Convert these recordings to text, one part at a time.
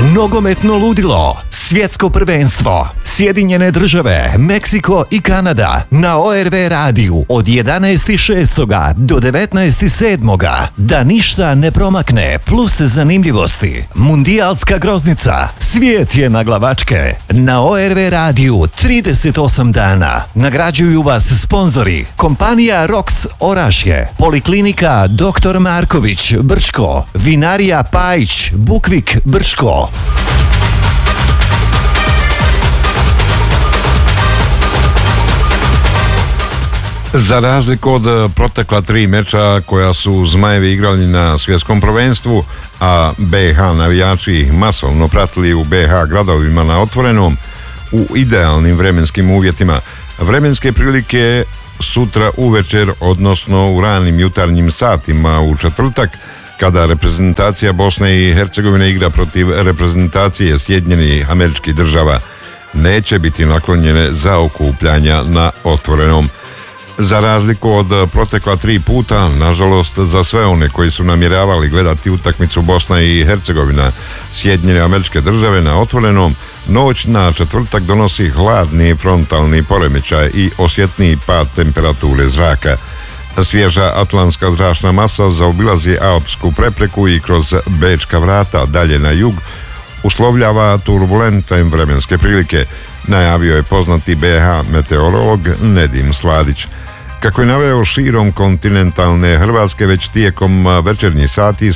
Nogometno ludilo, svjetsko prvenstvo, Sjedinjene države, Meksiko i Kanada na ORV radiju od 11.6. do 19.7. Da ništa ne promakne, plus zanimljivosti. Mundijalska groznica, svijet je na glavačke. Na ORV radiju 38 dana. Nagrađuju vas sponzori: kompanija Rox Orašje, Poliklinika Dr. Marković Brčko, Vinarija Pajić Bukvik Brčko. Za razliku od protekla 3 meča koja su Zmajevi igrali na svjetskom prvenstvu, a BiH navijači ih masovno pratili u BiH gradovima na otvorenom, u idealnim vremenskim uvjetima, vremenske prilike sutra uvečer, odnosno u ranim jutarnjim satima u četvrtak, kada reprezentacija Bosne i Hercegovine igra protiv reprezentacije Sjedinjenih Američkih Država, neće biti naklonjene za okupljanja na otvorenom. Za razliku od protekla 3 puta, nažalost za sve one koji su namjeravali gledati utakmicu Bosna i Hercegovina Sjedinjene Američke Države na otvorenom, noć na četvrtak donosi hladni frontalni poremećaj i osjetniji pad temperature zraka. Svježa atlantska zračna masa zaobilazi alpsku prepreku i kroz Bečka vrata dalje na jug uslovljava turbulentne vremenske prilike, najavio je poznati BiH meteorolog Nedim Sladić. Kako je naveo, širom kontinentalne Hrvatske već tijekom večernjih sati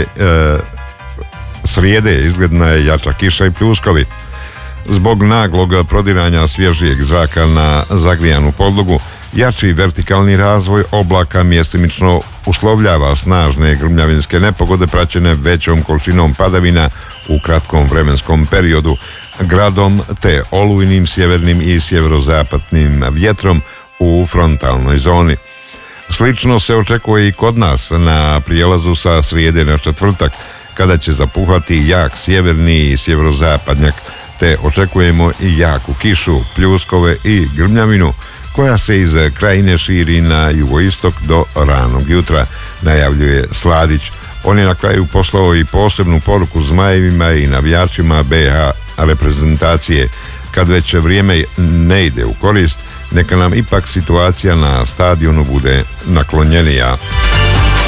srijede izgledna je jača kiša i pljuskovi. Zbog naglog prodiranja svježijeg zraka na zagrijanu podlogu, jači vertikalni razvoj oblaka mjestimično uslovljava snažne grmljavinske nepogode praćene većom količinom padavina u kratkom vremenskom periodu, gradom te olujnim sjevernim i sjeverozapadnim vjetrom u frontalnoj zoni. Slično se očekuje i kod nas na prijelazu sa srijede na četvrtak, kada će zapuhati jak sjeverni i sjeverozapadnjak, te očekujemo i jaku kišu, pljuskove i grmljavinu koja se iz krajine širi na jugoistok do ranog jutra, najavljuje Sladić. On je na kraju poslao i posebnu poruku Zmajevima i navijačima BiH reprezentacije: kad već vrijeme ne ide u korist, neka nam ipak situacija na stadionu bude naklonjenija.